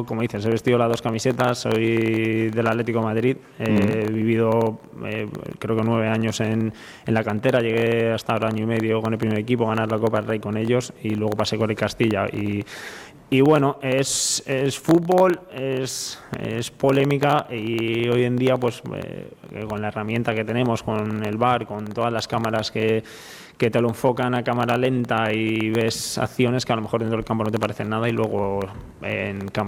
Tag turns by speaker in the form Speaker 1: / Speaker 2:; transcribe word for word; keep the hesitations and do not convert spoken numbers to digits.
Speaker 1: yo, como dices, he vestido las dos camisetas, soy del Atlético de Madrid, eh, uh-huh. he vivido eh, creo que nueve años en, en la cantera, llegué hasta ahora año y medio con el primer equipo, ganar la Copa del Rey con ellos y luego pasé con el Castilla y Y bueno, es, es fútbol, es, es polémica y hoy en día pues eh, con la herramienta que tenemos, con el V A R, con todas las cámaras que, que te lo enfocan a cámara lenta y ves acciones que a lo mejor dentro del campo no te parecen nada y luego en cámara